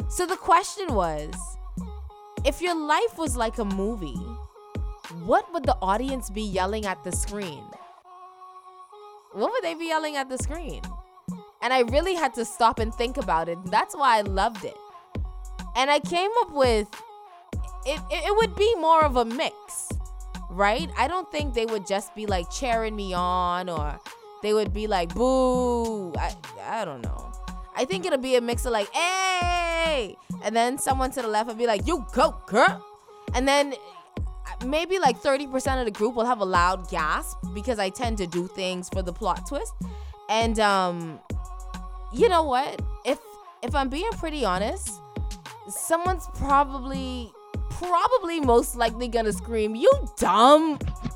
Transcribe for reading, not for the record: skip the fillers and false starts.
So the question was, if your life was like a movie, what would the audience be yelling at the screen? What would they be yelling at the screen? And I really had to stop and think about it. That's why I loved it. And I came up with, it would be more of a mix, right? I don't think they would just be like cheering me on, or they would be like, boo. I don't know. I think it'll be a mix of like, hey, and then someone to the left would be like, you go, girl. And then maybe like 30% of the group will have a loud gasp, because I tend to do things for the plot twist. And you know what? If I'm being pretty honest, someone's probably most likely gonna scream, you dumb.